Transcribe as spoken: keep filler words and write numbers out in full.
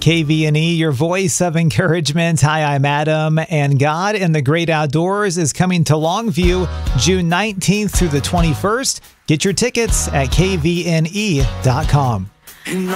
K V N E, your voice of encouragement. Hi, I'm Adam, and God in the Great Outdoors is coming to Longview June nineteenth through the twenty-first. Get your tickets at K V N E dot com.